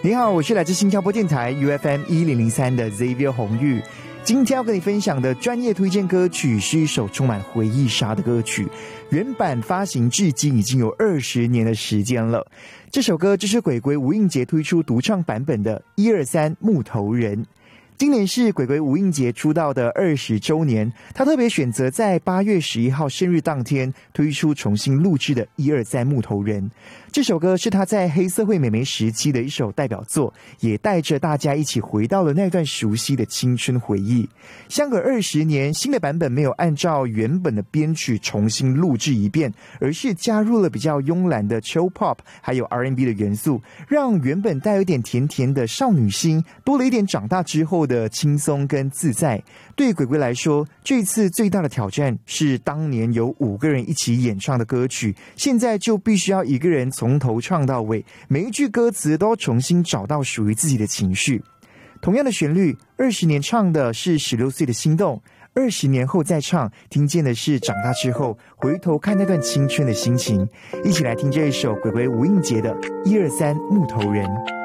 你好，我是来自新加坡电台 UFM1003 的 Xavier 洪玉。今天要跟你分享的专业推荐歌曲是一首充满回忆杀的歌曲，原版发行至今已经有20年的时间了。这首歌就是鬼鬼吴映洁推出独唱版本的123木头人。今年是鬼鬼吴映洁出道的20周年，他特别选择在8月11号生日当天推出重新录制的123木头人。这首歌是他在黑社会美眉时期的一首代表作，也带着大家一起回到了那段熟悉的青春回忆。相隔20年，新的版本没有按照原本的编曲重新录制一遍，而是加入了比较慵懒的 chill pop 还有 R&B 的元素，让原本带有一点甜甜的少女心多了一点长大之后的轻松跟自在。对鬼鬼来说，这次最大的挑战是当年有5个人一起演唱的歌曲，现在就必须要一个人从头唱到尾，每一句歌词都要重新找到属于自己的情绪。同样的旋律，20年唱的是16岁的心动，20年后再唱，听见的是长大之后回头看那段青春的心情。一起来听这一首鬼鬼吴映洁的123木头人。